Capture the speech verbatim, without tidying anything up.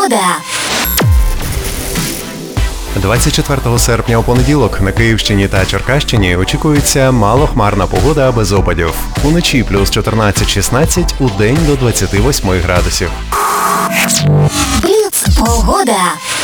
двадцять четвертого серпня у понеділок на Київщині та Черкащині очікується малохмарна погода без опадів. Уночі плюс чотирнадцять-шістнадцять, у день до двадцяти восьми градусів. Бліц погода.